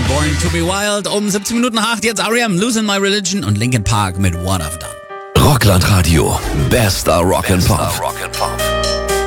Born to be Wild um 17 Minuten nach 8. Jetzt R.E.M. Losing My Religion und Linkin Park mit What I've Done. Rockland Radio. Bester Rock and Pop.